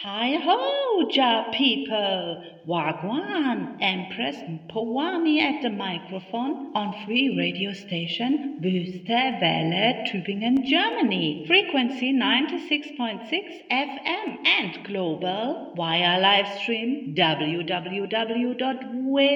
Hi ho, Ja people! Wagwan, Empress Powami at the microphone on free radio station Wüste Welle, Tübingen, Germany. Frequency 96.6 FM and global via livestream www.wele